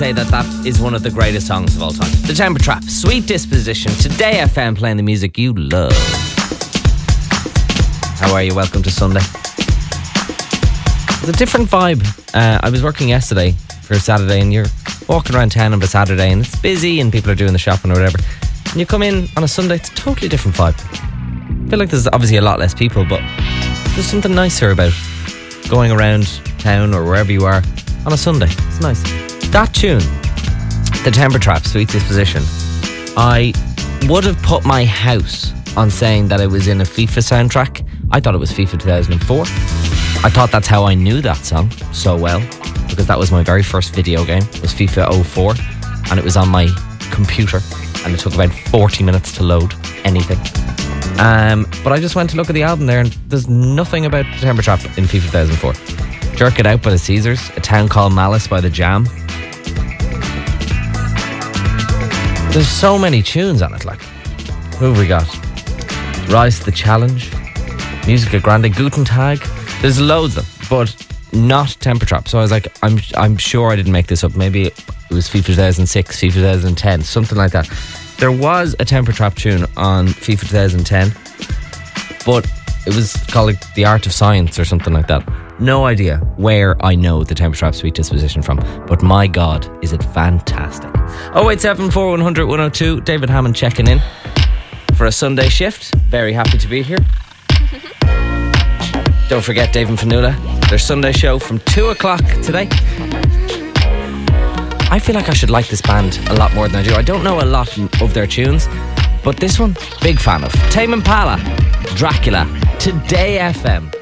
say that is one of the greatest songs of all time. The Temper Trap, Sweet Disposition. Today FM playing the music you love. How are you? Welcome to Sunday. It's a different vibe. I was working yesterday for Saturday, and you're walking around town on a Saturday and it's busy and people are doing the shopping or whatever, and you come in on a Sunday, it's a totally different vibe. I feel like there's obviously a lot less people, but there's something nicer about going around town or wherever you are on a Sunday. It's nice. That tune, the Temper Trap, Sweet Disposition, I would have put my house on saying that it was in a FIFA soundtrack. I thought it was FIFA 2004. I thought that's how I knew that song so well, because that was my very first video game. It was FIFA 04, and it was on my computer, and it took about 40 minutes to load anything. But I just went to look at the album there, and there's nothing about the Temper Trap in FIFA 2004. Jerk It Out by the Caesars, A Town Called Malice by the Jam. There's so many tunes on it, like. Who have we got? Rise to the Challenge, Musica Grande, Guten Tag. There's loads of them, but not Temper Trap. So I was like, I'm sure I didn't make this up. Maybe it was FIFA 2006, FIFA 2010, something like that. There was a Temper Trap tune on FIFA 2010, but it was called like The Art of Science or something like that. No idea where I know the Temper Trap Sweet Disposition from, but my God, is it fantastic. 087 4100 102. David Hammond checking in for a Sunday shift. Very happy to be here. Don't forget Dave and Fanula, their Sunday show from 2 o'clock today. I feel like I should like this band a lot more than I do. I don't know a lot of their tunes, but this one, big fan of. Tame Impala, Dracula, Today FM.